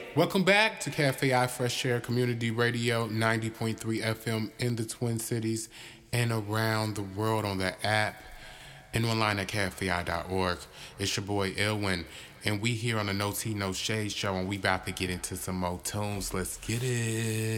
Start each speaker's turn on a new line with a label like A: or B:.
A: Welcome back to Cafe I Fresh Air Community Radio 90.3 FM in the Twin Cities and around the world on the app and online at cafei.org. It's your boy Elwin, and we here on the No Tea No Shade show, and we about to get into some more tunes. Let's get it.